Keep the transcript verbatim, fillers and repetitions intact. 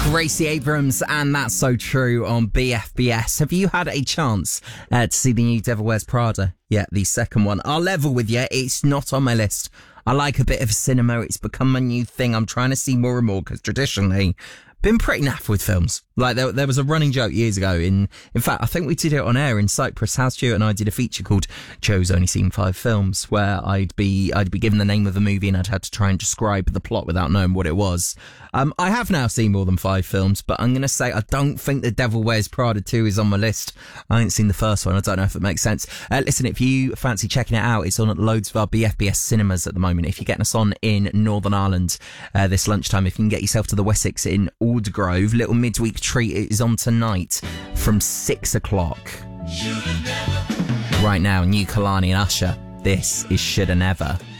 Gracie Abrams, and That's So True on B F B S. Have you had a chance uh, to see the new Devil Wears Prada? Yeah, the second one. I'll level with you, it's not on my list. I like a bit of cinema, it's become my new thing. I'm trying to see more and more because traditionally, been pretty naff with films. Like there, there was a running joke years ago. In in fact, I think we did it on air in Cyprus. How Stuart and I did a feature called "Joe's Only Seen Five Films," where I'd be I'd be given the name of the movie and I'd had to try and describe the plot without knowing what it was. Um, I have now seen more than five films, but I'm going to say I don't think The Devil Wears Prada two is on my list. I haven't seen the first one. I don't know if it makes sense. Uh, listen, if you fancy checking it out, it's on at loads of our B F B S cinemas at the moment. If you're getting us on in Northern Ireland uh, this lunchtime, if you can get yourself to the Wessex in Aldgrove, little midweek treat. It is on tonight from six o'clock. Right now, New Kalani and Usher. This is Shoulda Never.